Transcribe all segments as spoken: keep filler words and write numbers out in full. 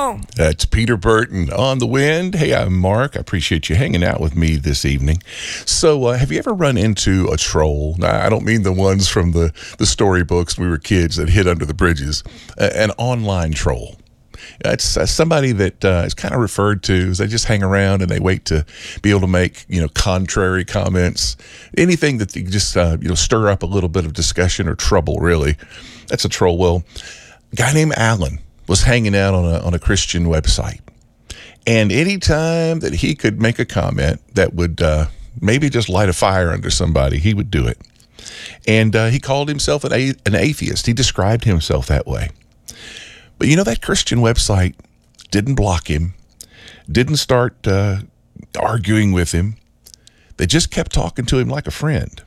Hello. That's Peter Burton on The Wind. Hey, I'm Mark. I appreciate you hanging out with me this evening. So uh, have you ever run into a troll? Now, I don't mean the ones from the, the storybooks when we were kids that hid under the bridges. Uh, an online troll. It's uh, somebody that uh, is kind of referred to as they just hang around and they wait to be able to make, you know, contrary comments. Anything that you just, uh, you know, stir up a little bit of discussion or trouble, really. That's a troll. Well, a guy named Alan was hanging out on a on a Christian website. And anytime that he could make a comment that would uh, maybe just light a fire under somebody, he would do it. And uh, he called himself an, a- an atheist. He described himself that way. But you know, that Christian website didn't block him, didn't start uh, arguing with him. They just kept talking to him like a friend.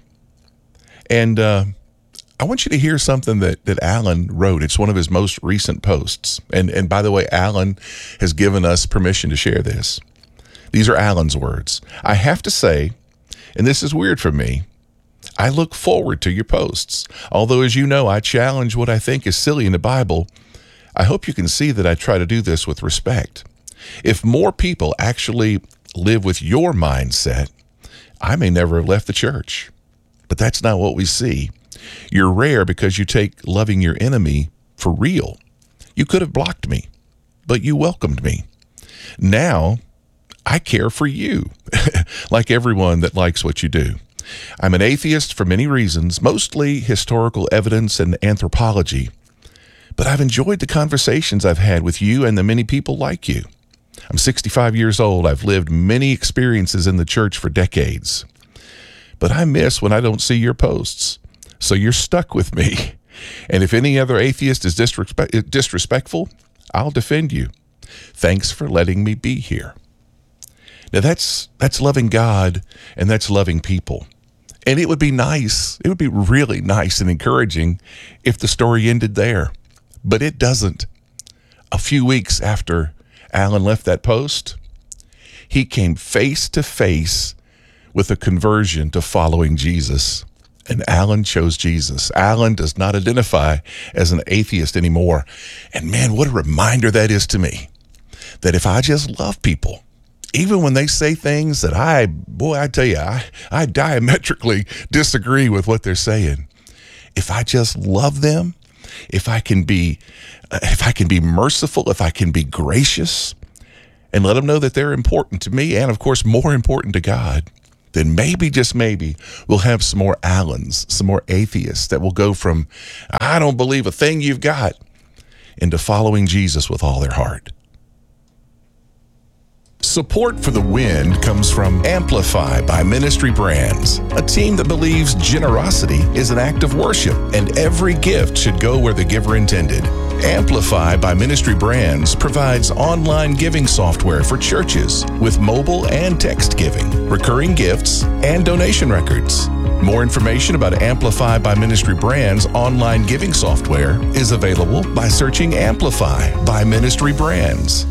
And uh, I want you to hear something that, that Alan wrote. It's one of his most recent posts. And, and by the way, Alan has given us permission to share this. These are Alan's words. I have to say, and this is weird for me, I look forward to your posts. Although, as you know, I challenge what I think is silly in the Bible. I hope you can see that I try to do this with respect. If more people actually live with your mindset, I may never have left the church. But that's not what we see. You're rare because you take loving your enemy for real. You could have blocked me, but you welcomed me. Now, I care for you, like everyone that likes what you do. I'm an atheist for many reasons, mostly historical evidence and anthropology. But I've enjoyed the conversations I've had with you and the many people like you. I'm sixty-five years old. I've lived many experiences in the church for decades. But I miss when I don't see your posts. So you're stuck with me. And if any other atheist is disrespect- disrespectful, I'll defend you. Thanks for letting me be here. Now that's that's loving God, and that's loving people. And it would be nice, it would be really nice and encouraging if the story ended there. But it doesn't. A few weeks after Alan left that post, he came face to face with a conversion to following Jesus. And Alan chose Jesus. Alan does not identify as an atheist anymore. And man, what a reminder that is to me. That if I just love people, even when they say things that I, boy, I tell you, I, I diametrically disagree with what they're saying. If I just love them, if I can be, uh, if I can be merciful, if I can be gracious, and let them know that they're important to me, and of course, more important to God, then maybe, just maybe, we'll have some more Allens, some more atheists that will go from, I don't believe a thing you've got, into following Jesus with all their heart. Support for The Wind comes from Amplify by Ministry Brands, a team that believes generosity is an act of worship and every gift should go where the giver intended. Amplify by Ministry Brands provides online giving software for churches with mobile and text giving, recurring gifts, and donation records. More information about Amplify by Ministry Brands online giving software is available by searching Amplify by Ministry Brands.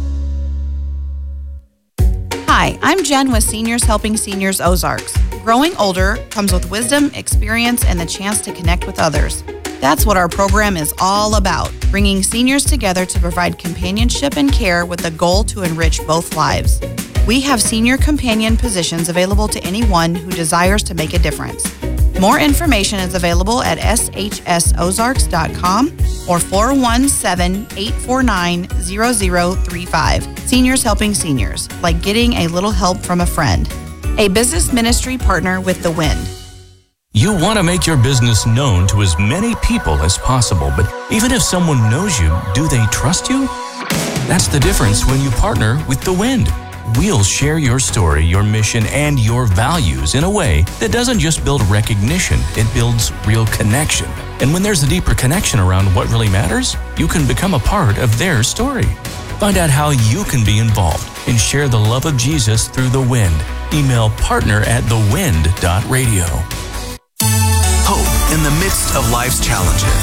Hi, I'm Jen with Seniors Helping Seniors Ozarks. Growing older comes with wisdom, experience, and the chance to connect with others. That's what our program is all about, bringing seniors together to provide companionship and care with the goal to enrich both lives. We have senior companion positions available to anyone who desires to make a difference. More information is available at s h s ozarks dot com or four one seven, eight four nine, zero zero three five. Seniors Helping Seniors, like getting a little help from a friend. A business ministry partner with The Wind. You want to make your business known to as many people as possible, but even if someone knows you, do they trust you? That's the difference when you partner with The Wind. We'll share your story, your mission, and your values in a way that doesn't just build recognition, it builds real connection. And when there's a deeper connection around what really matters, you can become a part of their story. Find out how you can be involved and share the love of Jesus through The Wind. Email partner at the wind dot radio. Hope in the midst of life's challenges.